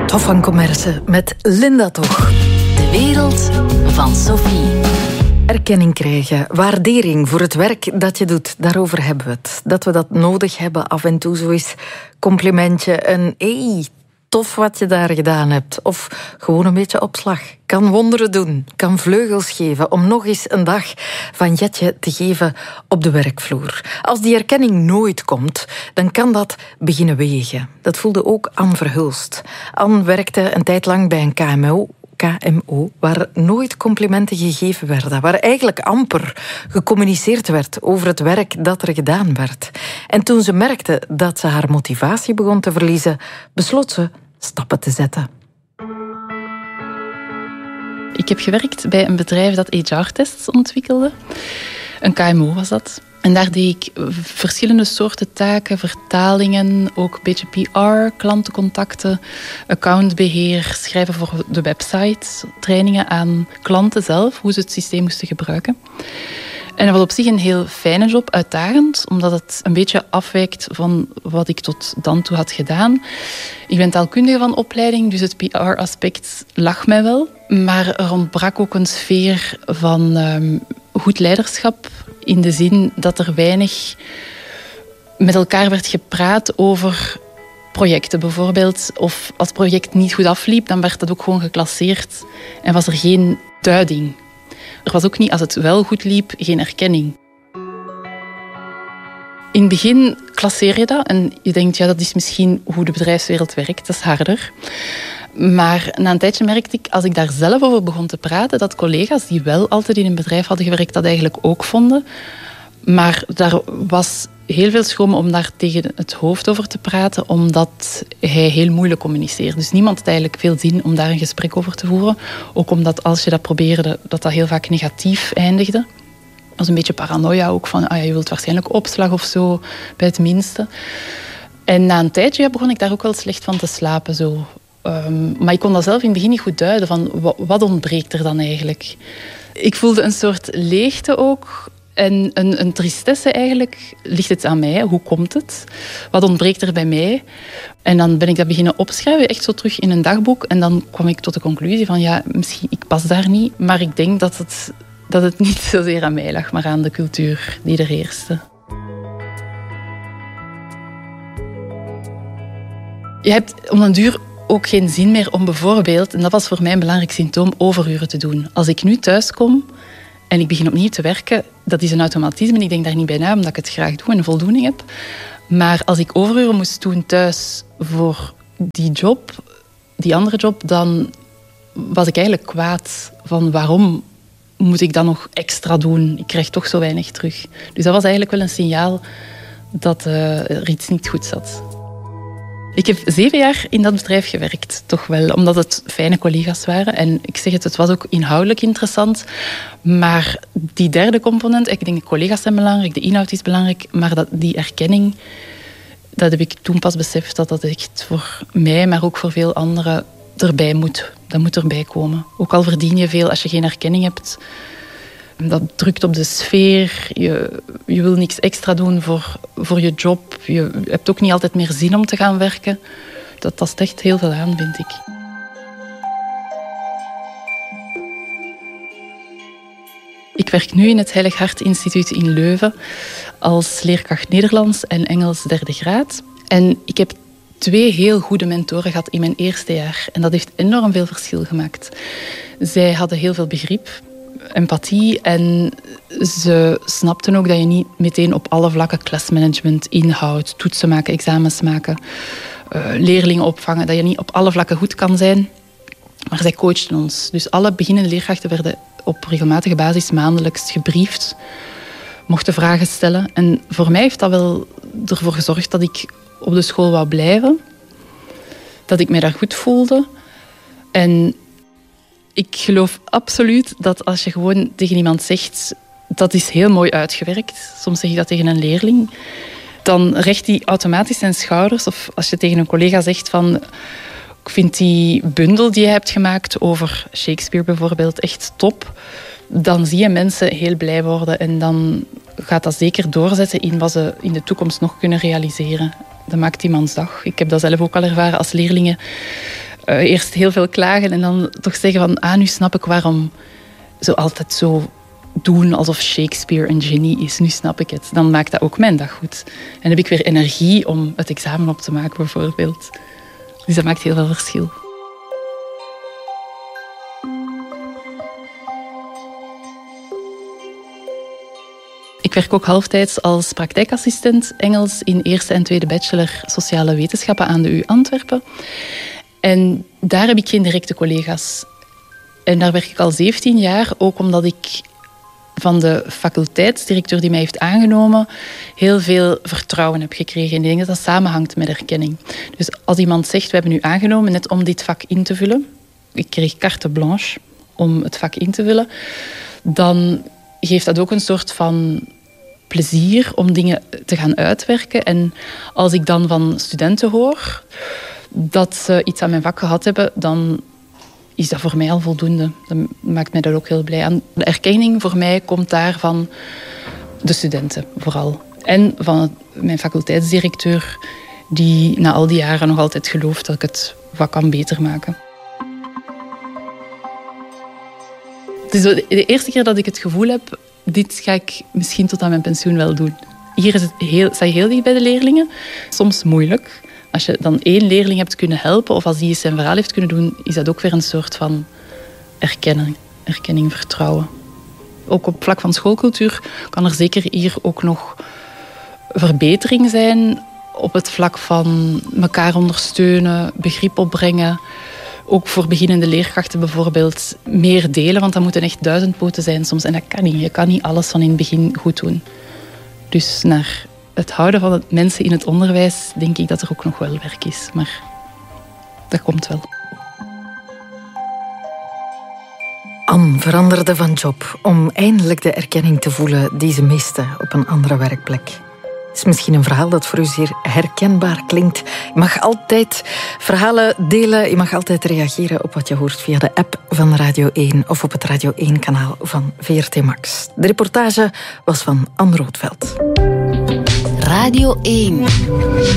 Tof van Commerce met Linda Toch. De wereld van Sophie. Erkenning krijgen, waardering voor het werk dat je doet, daarover hebben we het. Dat we dat nodig hebben, af en toe zo eens complimentje, een tof wat je daar gedaan hebt. Of gewoon een beetje opslag. Kan wonderen doen, kan vleugels geven om nog eens een dag van Jetje te geven op de werkvloer. Als die erkenning nooit komt, dan kan dat beginnen wegen. Dat voelde ook Anne Verhulst. Anne werkte een tijd lang bij een KMO, waar nooit complimenten gegeven werden, waar eigenlijk amper gecommuniceerd werd over het werk dat er gedaan werd. En toen ze merkte dat ze haar motivatie begon te verliezen, besloot ze stappen te zetten. Ik heb gewerkt bij een bedrijf dat HR-tests ontwikkelde. Een KMO was dat. En daar deed ik verschillende soorten taken, vertalingen, ook een beetje PR, klantencontacten, accountbeheer, schrijven voor de website, trainingen aan klanten zelf, hoe ze het systeem moesten gebruiken. En dat was op zich een heel fijne job, uitdagend, omdat het een beetje afwijkt van wat ik tot dan toe had gedaan. Ik ben taalkundige van opleiding, dus het PR-aspect lag mij wel. Maar er ontbrak ook een sfeer van goed leiderschap, in de zin dat er weinig met elkaar werd gepraat over projecten bijvoorbeeld. Of als het project niet goed afliep, dan werd dat ook gewoon geclasseerd en was er geen duiding. Er was ook niet, als het wel goed liep, geen erkenning. In het begin klasseer je dat en je denkt, ja, dat is misschien hoe de bedrijfswereld werkt, dat is harder. Maar na een tijdje merkte ik, als ik daar zelf over begon te praten, dat collega's die wel altijd in een bedrijf hadden gewerkt, dat eigenlijk ook vonden. Maar daar was heel veel schroom om daar tegen het hoofd over te praten, omdat hij heel moeilijk communiceerde. Dus niemand had eigenlijk veel zin om daar een gesprek over te voeren. Ook omdat als je dat probeerde, dat heel vaak negatief eindigde. Dat was een beetje paranoia ook van, je wilt waarschijnlijk opslag of zo, bij het minste. En na een tijdje begon ik daar ook wel slecht van te slapen, zo. Maar ik kon dat zelf in het begin niet goed duiden, van wat ontbreekt er dan eigenlijk. Ik voelde een soort leegte ook en een tristesse eigenlijk. Ligt het aan mij? Hoe komt het? Wat ontbreekt er bij mij? En dan ben ik dat beginnen opschrijven, echt zo terug in een dagboek. En dan kwam ik tot de conclusie van, ja, misschien ik pas daar niet, maar ik denk dat het niet zozeer aan mij lag, maar aan de cultuur die er heerste. Je hebt om een duur ook geen zin meer om bijvoorbeeld, en dat was voor mij een belangrijk symptoom, overuren te doen. Als ik nu thuis kom en ik begin opnieuw te werken, dat is een automatisme. Ik denk daar niet bij na, omdat ik het graag doe en een voldoening heb. Maar als ik overuren moest doen thuis voor die job, die andere job, dan was ik eigenlijk kwaad van waarom moet ik dat nog extra doen? Ik krijg toch zo weinig terug. Dus dat was eigenlijk wel een signaal dat er iets niet goed zat. Ik heb 7 jaar in dat bedrijf gewerkt, toch wel, omdat het fijne collega's waren. En ik zeg het was ook inhoudelijk interessant. Maar die derde component, ik denk de collega's zijn belangrijk, de inhoud is belangrijk, maar die erkenning, dat heb ik toen pas beseft dat dat echt voor mij, maar ook voor veel anderen erbij moet. Dat moet erbij komen. Ook al verdien je veel, als je geen erkenning hebt, dat drukt op de sfeer. Je wil niks extra doen voor je job. Je hebt ook niet altijd meer zin om te gaan werken. Dat tast echt heel veel aan, vind ik. Ik werk nu in het Heilig Hart Instituut in Leuven als leerkracht Nederlands en Engels 3e graad. En ik heb 2 heel goede mentoren gehad in mijn eerste jaar. En dat heeft enorm veel verschil gemaakt. Zij hadden heel veel begrip, empathie en ze snapten ook dat je niet meteen op alle vlakken klasmanagement, inhoud, toetsen maken, examens maken, leerlingen opvangen, dat je niet op alle vlakken goed kan zijn. Maar zij coachten ons. Dus alle beginnende leerkrachten werden op regelmatige basis maandelijks gebriefd, mochten vragen stellen. En voor mij heeft dat wel ervoor gezorgd dat ik op de school wou blijven, dat ik mij daar goed voelde. En ik geloof absoluut dat als je gewoon tegen iemand zegt, dat is heel mooi uitgewerkt, soms zeg je dat tegen een leerling, dan recht die automatisch zijn schouders. Of als je tegen een collega zegt van, ik vind die bundel die je hebt gemaakt over Shakespeare bijvoorbeeld echt top, dan zie je mensen heel blij worden en dan gaat dat zeker doorzetten in wat ze in de toekomst nog kunnen realiseren. Dat maakt iemands dag. Ik heb dat zelf ook al ervaren als leerlingen eerst heel veel klagen en dan toch zeggen van... nu snap ik waarom zo altijd zo doen alsof Shakespeare een genie is. Nu snap ik het. Dan maakt dat ook mijn dag goed. En heb ik weer energie om het examen op te maken, bijvoorbeeld. Dus dat maakt heel veel verschil. Ik werk ook halftijds als praktijkassistent Engels in eerste en tweede bachelor sociale wetenschappen aan de U Antwerpen. En daar heb ik geen directe collega's. En daar werk ik al 17 jaar, ook omdat ik van de faculteitsdirecteur die mij heeft aangenomen heel veel vertrouwen heb gekregen. En ik denk dat dat samenhangt met erkenning. Dus als iemand zegt, we hebben u aangenomen net om dit vak in te vullen. Ik kreeg carte blanche om het vak in te vullen. Dan geeft dat ook een soort van plezier om dingen te gaan uitwerken. En als ik dan van studenten hoor dat ze iets aan mijn vak gehad hebben, dan is dat voor mij al voldoende. Dat maakt mij dat ook heel blij. En de erkenning voor mij komt daar van de studenten vooral. En van mijn faculteitsdirecteur, die na al die jaren nog altijd gelooft dat ik het vak kan beter maken. Het is de eerste keer dat ik het gevoel heb, dit ga ik misschien tot aan mijn pensioen wel doen. Hier is sta je heel dicht bij de leerlingen. Soms moeilijk. Als je dan 1 leerling hebt kunnen helpen, of als die zijn verhaal heeft kunnen doen, is dat ook weer een soort van erkenning, vertrouwen. Ook op vlak van schoolcultuur kan er zeker hier ook nog verbetering zijn op het vlak van elkaar ondersteunen, begrip opbrengen. Ook voor beginnende leerkrachten bijvoorbeeld meer delen, want dat moeten echt 1000 poten zijn soms. En dat kan niet. Je kan niet alles van in het begin goed doen. Dus naar het houden van mensen in het onderwijs denk ik dat er ook nog wel werk is. Maar dat komt wel. Anne veranderde van job om eindelijk de erkenning te voelen die ze miste op een andere werkplek. Het is misschien een verhaal dat voor u zeer herkenbaar klinkt. Je mag altijd verhalen delen. Je mag altijd reageren op wat je hoort via de app van Radio 1 of op het Radio 1-kanaal van VRT Max. De reportage was van Anne Roodveld. Radio 1.